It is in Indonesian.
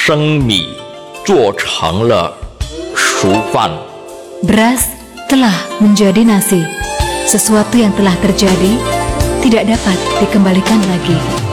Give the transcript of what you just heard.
生米做成了熟饭。 Beras telah menjadi nasi. Sesuatu yang telah terjadi tidak dapat dikembalikan lagi.